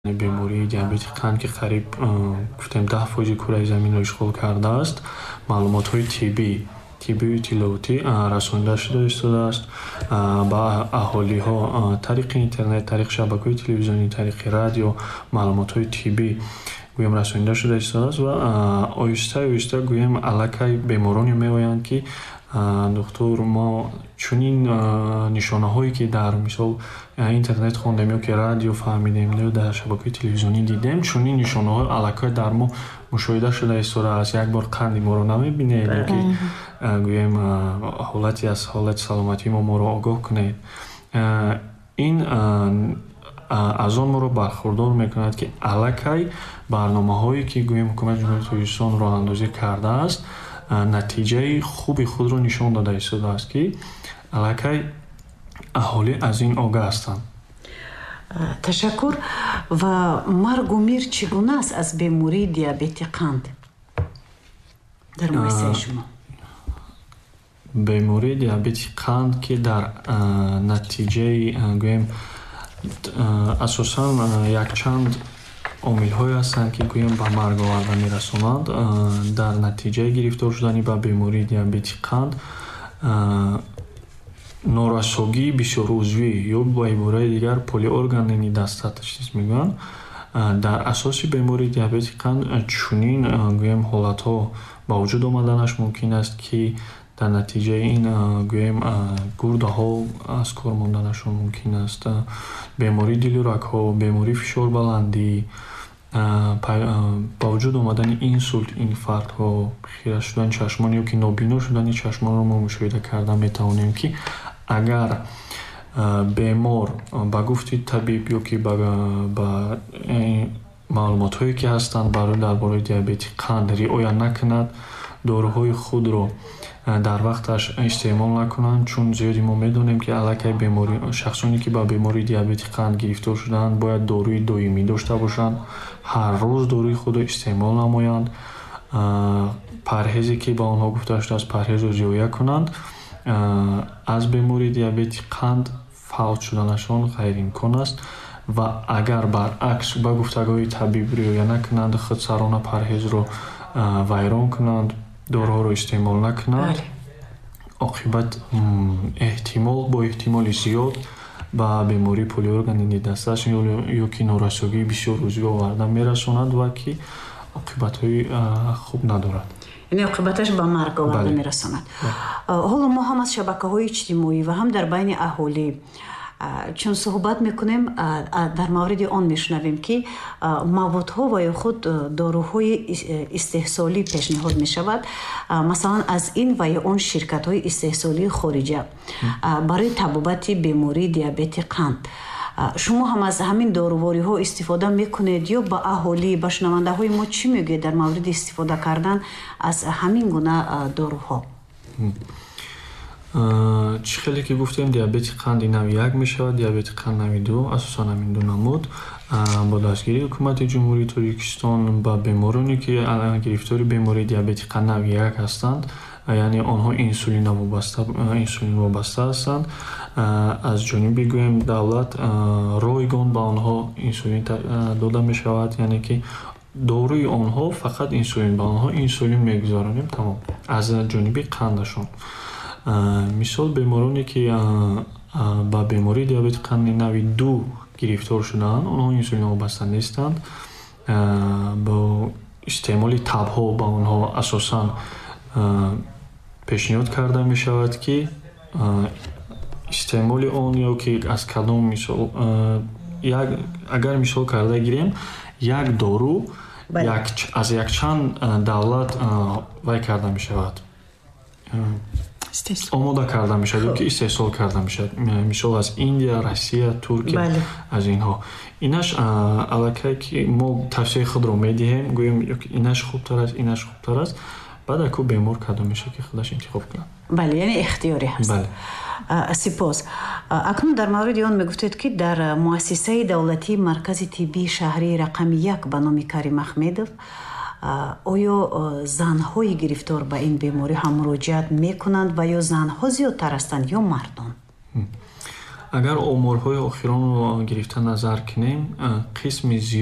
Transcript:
бемории диабети қанд ки қариб гуфтем 10% кураи заминро ишғол кардааст, маълумотҳои тиббию иттилоотӣ расонида шуда истодааст ба аҳолиҳо тариқи интернет, тариқи шабакаҳои телевизионӣ, тариқи радио маълумотҳои тиббӣ гӯем расонида шуда истодааст ва оҳиста гӯем аллакай бемороне меоянд ки духтур мо чунин нишонаҳое ки дар мисол интернет хондем ё ки радио фаҳмидем ё дар шабакаи телевизионӣ дидем, чунин нишонаҳо аллакай дар мо мушоҳида шуда истодааст. Як бор қанди моро намебинед ё ки гӯем ҳолати аз ҳолати саломатии моро огоҳ кунед. Ин аз он моро бархурдор мекунад ки аллакай барномаҳое ки гӯем ҳукумати ҷумҳурии Тоҷикистон роҳандозӣ кардааст натиҷаи хуби худро нишон дода истодааст ки аллакай аҳолӣ аз ин огаҳ ҳастанд. Ташаккур. Ва маргу мир чӣ гуна аст аз бемории диабети қанд дар муассисаи шумо? Бемории диабети қанд ки дар натиҷаи гӯем асосан якчанд омилҳое ҳастанд ки гӯем ба марговарда мерасонанд. Дар натиҷаи гирифтор шудани ба бемории диабети қанд норасогии бисёрузвӣ ё ба ибораи дигар полиорганнени дастаташхис мегӯянд. Дар асоси бемории диабети қанд чунин гӯем ҳолатҳо ба вуҷуд омаданаш мумкин аст ки дар натиҷаи ин гӯем гурдаҳо аз кор монданашон мумкин аст, бемории дилу рагҳо, бемории фишорбаландӣ, ба вуҷуд омадани инсулт, инфарктҳо, хира шудани чашмон ё ки нобино шудани чашмонро мо мушоҳида карда метавонем ки агар бемор ба гуфти табиб ё ки ба маълумотҳое ки ҳастанд дар бораи диабети қанд риоя накунад, доруҳои худро дар вақташ истеъмол накунанд, чун зиёди мо медонем ки аллакай шахсоне ки ба бемории диабети қанд гирифтор шудаанд бояд доруи доимӣ дошта бошанд, ҳар рӯз доруи худро истеъмол намоянд, парҳезе ки ба онҳо гуфта шудааст парҳезро риоя кунанд. Аз бемории диабети қанд фавт шуданашон ғайриимкон аст ва агар баръакс ба гуфтагоҳи табиб риоя накунанд, худсарона парҳезро вайрон кунанд, доруҳоро истеъмол накунанд, оқибат бо эҳтимоли зиёд ба бемории полиорганнени дасташ ё ки норасогии бисёрузвӣ оварда мерасонад ва ки оқибатҳои хуб надорад. яъне оқибаташ ба марг оварда мерасонад. ҳоло мо ҳам аз шабакаҳои иҷтимоӣ ва ҳам дар байни аҳолӣ чун суҳбат мекунем, дар мавриди он мешунавем ки маводҳо ва ё худ доруҳои истеҳсолӣ пешниҳод мешавад, масалан аз ин ва ё он ширкатҳои истеҳсолии хориҷа барои табобати бемории диабети қанд. шумо ҳам аз ҳамин дорувориҳо истифода мекунед ё ба аҳолӣ, ба шунавандаҳои мо чӣ мегӯед дар мавриди истифода кардан аз ҳамин гуна доруҳо? Чӣ хеле ки гуфтем, диабети қанди нави 1 мешавад, диабети қанд нави 2, асосан ҳамин ду намуд бо дастгирии ҳукумати ҷумҳурии Тоҷикистон ба бемороне ки гирифтори бемории диабети қанд нави 1 ҳастанд, яъне онҳо инсулин вобаста ҳастанд, аз ҷониби гӯем давлат ройгон ба онҳо инсулин дода мешавад, яъне ки доруи онҳо фақат инсулин, ба онҳо инсулин мегузаронем тамом аз ҷониби қандашон. Мисол бемороне ки ба бемории диабети қанди нави 2 гирифтор шудаанд, онҳо инсулин вобаста нестанд. Бо истеъмоли табҳо ба онҳо асосан пешниҳод карда мешавад ки истеъмоли он ё ки аз кадом мисол агар мисол карда гирем, як дору аз якчанд давлат вай карда мешавад, омода карда мешавад ё ки истеҳсол карда мешавад, мисол аз Индия, Россия, Туркия, аз инҳо. Инаш аллакай ки мо тавсияи худро медиҳем, гӯем ё ки инаш хубтар аст, инаш хубтар аст, баъд ако бемор кадом меша ки худаш интихоб кунад. Бале, яъне ихтиёрӣ ҳаст. Сипос. Акнун дар мавриди он мегуфтед ки дар муассисаи давлатии маркази тиббии шаҳрии рақами 1 ба номи Карим Ахмедов оё занҳои гирифтор ба ин беморӣ ҳам муроҷиат мекунанд ва ё занҳо зиёдтар ҳастанд ё мардон? агар оморҳои охиронро гирифта назар кинем, қисми